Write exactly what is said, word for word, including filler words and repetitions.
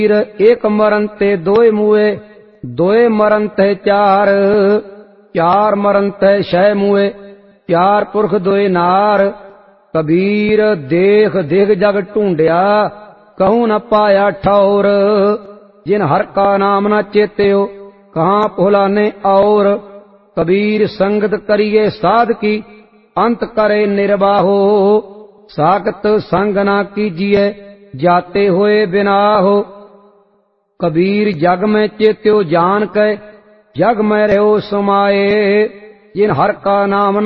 एक मरण ते दोए मुए, दोए मरण ते चार, चार मरण ते छह मुए, चार पुरख दोए नार। कबीर देख देख जग ढूंढिया, कहूं न पाया ठौर। जिन हर का नाम न चेत्यो, कहाँ भुलाने और। कबीर संगत करिए साध की, अंत करे निर्वाहो। सागत संग न कीजिए, जाते हुए बिनाहो। कबीर जग में चेत्यो जान के, जग में रहो समाये। जिन हर का नाम